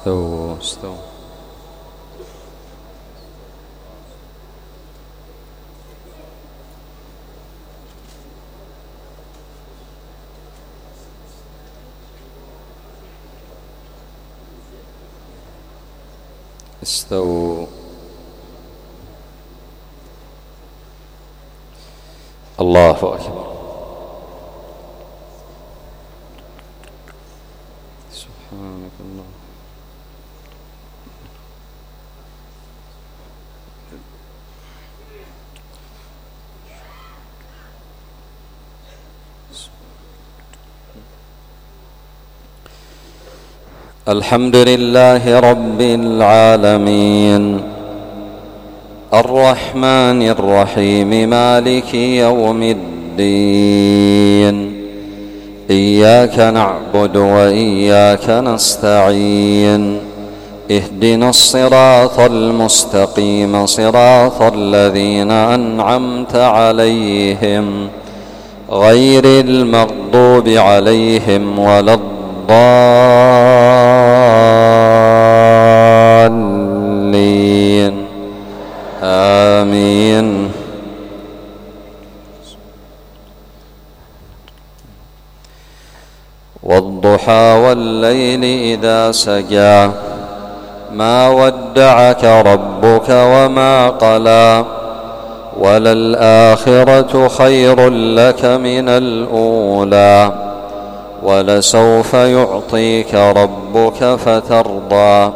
استووا. استووا. الله أكبر. سبحانك الله. الحمد لله رب العالمين الرحمن الرحيم مالك يوم الدين إياك نعبد وإياك نستعين اهدنا الصراط المستقيم صراط الذين أنعمت عليهم غير المغضوب عليهم ولا الضالين آمين. والضحى والليل إذا سجى ما ودعك ربك وما قلى وللآخرة خير لك من الأولى ولسوف يعطيك ربك فترضى